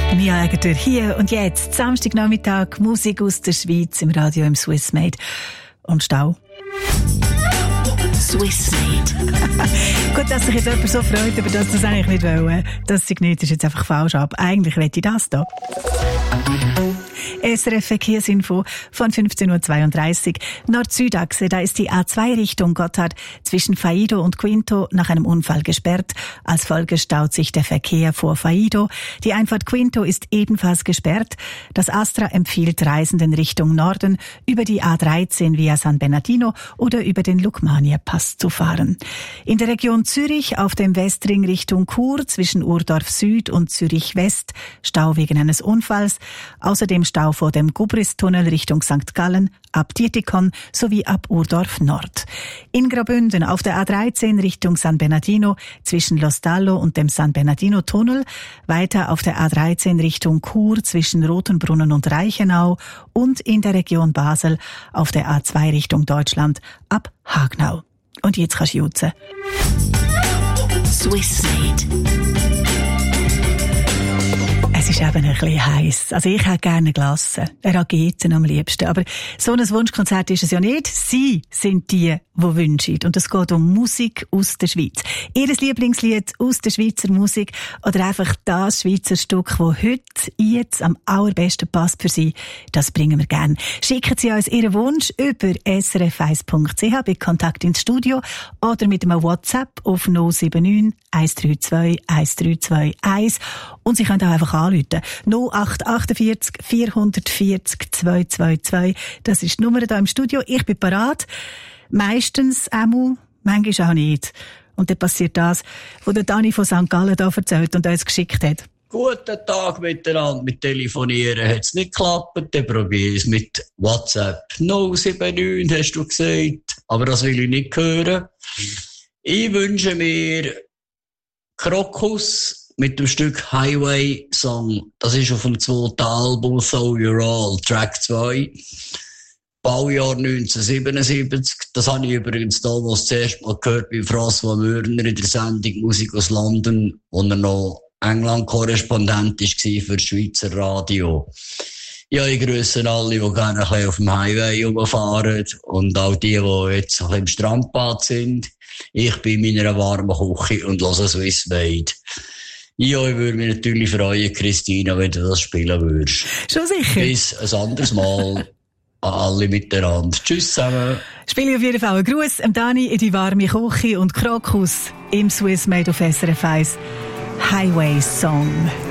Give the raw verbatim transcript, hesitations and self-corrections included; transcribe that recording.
Mia Aegerter hier und jetzt, Samstagnachmittag, Musik aus der Schweiz im Radio im Swissmade. Und Stau. Swissmade. Gut, dass sich jetzt jemand so freut, aber das das eigentlich nicht wollen. Das Signal ist jetzt einfach falsch ab. Eigentlich will ich das hier. S R F Verkehrsinfo von fünfzehn Uhr zweiunddreißig. Nord-Süd-Achse, da ist die A zwei Richtung Gotthard zwischen Faido und Quinto nach einem Unfall gesperrt. Als Folge staut sich der Verkehr vor Faido. Die Einfahrt Quinto ist ebenfalls gesperrt. Das Astra empfiehlt Reisenden Richtung Norden über die A dreizehn via San Bernardino oder über den Lukmania-Pass zu fahren. In der Region Zürich auf dem Westring Richtung Chur zwischen Urdorf Süd und Zürich West Stau wegen eines Unfalls. Außerdem Stau vor dem Gubristunnel Richtung Sankt Gallen, ab Dietikon sowie ab Urdorf Nord. In Graubünden auf der A dreizehn Richtung San Bernardino zwischen Lostallo und dem San Bernardino Tunnel, weiter auf der A dreizehn Richtung Chur zwischen Rotenbrunnen und Reichenau und in der Region Basel auf der A zwei Richtung Deutschland ab Hagnau. Und jetzt kannst du jutzen. Swissmade. Es ist eben ein bisschen heiß. Also ich hätte gerne Glasse, Rageten am liebsten. Aber so ein Wunschkonzert ist es ja nicht. Sie sind die, die wünschen. Und es geht um Musik aus der Schweiz. Ihr Lieblingslied aus der Schweizer Musik oder einfach das Schweizer Stück, das heute jetzt am allerbesten passt für Sie, das bringen wir gerne. Schicken Sie uns Ihren Wunsch über s r f eins punkt c h bei Kontakt ins Studio oder mit einem WhatsApp auf null sieben neun eins drei zwei eins drei zwei eins. Und Sie können auch einfach anrufen. null acht vier acht vier vier null zwei zwei zwei. Das ist die Nummer hier im Studio. Ich bin parat. Meistens einmal, manchmal auch nicht. Und dann passiert das, was der Dani von Sankt Gallen da erzählt und uns geschickt hat. Guten Tag miteinander. Mit Telefonieren hat es nicht geklappt. Dann probiere ich es mit WhatsApp. null sieben neun hast du gesagt. Aber das will ich nicht hören. Ich wünsche mir Krokus mit dem Stück Highway Song. Das ist auf dem zweiten Album So You're All, Track zwei. Baujahr neunzehnhundertsiebenundsiebzig. Das habe ich übrigens damals zuerst mal gehört bei François Mürner in der Sendung Musik aus London, wo er noch England-Korrespondent war für das Schweizer Radio. Ja, ich grüße alle, die gerne ein bisschen auf dem Highway rumfahren und auch die, die jetzt ein bisschen im Strandbad sind. Ich bin in meiner warmen Küche und höre Swissmade. Ja, ich würde mich natürlich freuen, Christina, wenn du das spielen würdest. Schon sicher. Bis ein anderes Mal an alle miteinander. Tschüss zusammen. Spiele auf jeden Fall einen Gruß an Dani in die warme Küche und Krokus im Swissmade auf S R F eins. Highway Song.